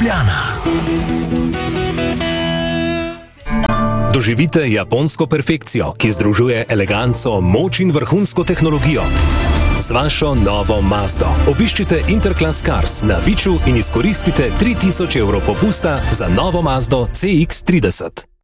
Ljubljana. Doživite japonsko perfekcijo, ki združuje eleganco, moč in vrhunsko tehnologijo. Z vašo novo Mazdo obiščite Interclass Cars na Viču in izkoristite 3000 € popusta za novo Mazdo CX-30.